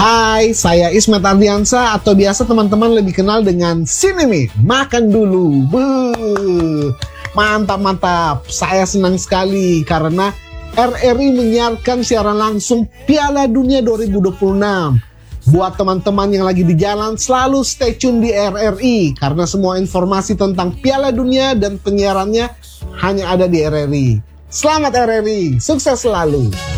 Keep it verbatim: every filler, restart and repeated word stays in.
Hai, saya Ismet Ardiansa atau biasa teman-teman lebih kenal dengan Sinemi. Makan dulu. Beuh. Mantap, mantap. Saya senang sekali karena R R I menyiarkan siaran langsung Piala Dunia dua ribu dua puluh enam. Buat teman-teman yang lagi di jalan, selalu stay tune di R R I karena semua informasi tentang Piala Dunia dan penyiarannya hanya ada di R R I. Selamat R R I, sukses selalu.